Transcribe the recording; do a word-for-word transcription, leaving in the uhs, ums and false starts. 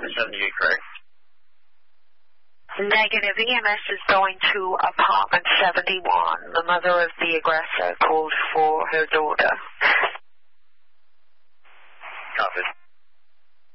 apartment seventy-eight, correct? Negative. E M S is going to apartment seventy-one. The mother of the aggressor called for her daughter.